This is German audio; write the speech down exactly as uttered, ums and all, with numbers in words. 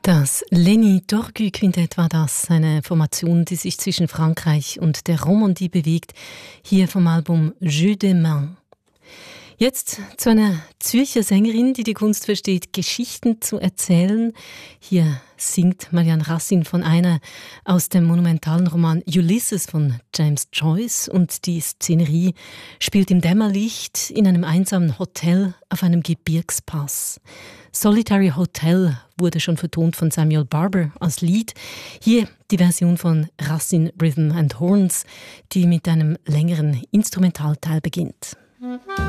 Das Lenny Torgu Quintett war das, eine Formation, die sich zwischen Frankreich und der Romandie bewegt, hier vom Album Jeu des Mains. Jetzt zu einer Zürcher Sängerin, die die Kunst versteht, Geschichten zu erzählen. Hier singt Marianne Racine von einer aus dem monumentalen Roman Ulysses von James Joyce, und die Szenerie spielt im Dämmerlicht in einem einsamen Hotel auf einem Gebirgspass. Solitary Hotel wurde schon vertont von Samuel Barber als Lied. Hier die Version von Racine Rhythm and Horns, die mit einem längeren Instrumentalteil beginnt.